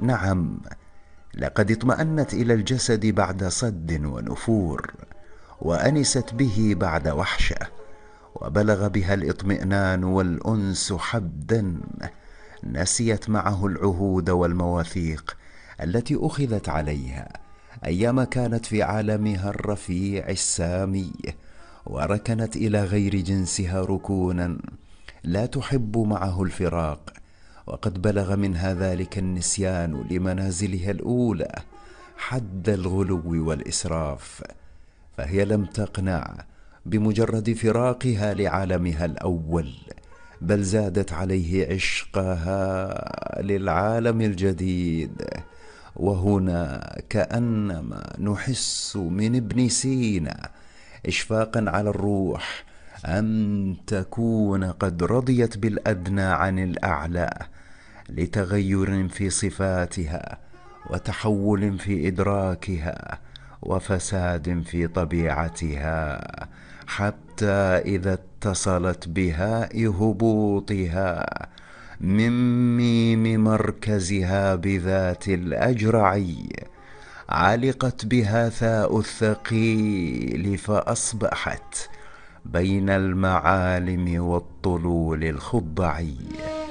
نعم، لقد اطمأنت إلى الجسد بعد صد ونفور، وأنست به بعد وحشة، وبلغ بها الاطمئنان والأنس حدا. نسيت معه العهود والمواثيق التي أخذت عليها أيام كانت في عالمها الرفيع السامي، وركنت إلى غير جنسها ركونا لا تحب معه الفراق. وقد بلغ منها ذلك النسيان لمنازلها الأولى حد الغلو والإسراف، فهي لم تقنع بمجرد فراقها لعالمها الأول، بل زادت عليه عشقها للعالم الجديد. وهنا كأنما نحس من ابن سينا إشفاقا على الروح أن تكون قد رضيت بالأدنى عن الأعلى، لتغير في صفاتها وتحول في إدراكها وفساد في طبيعتها، حتى إذا اتصلت بهاء هبوطها من ميم مركزها بذات الأجرعي، علقت بها ثاء الثقيل، فأصبحت بين المعالم والطلول الخضعي.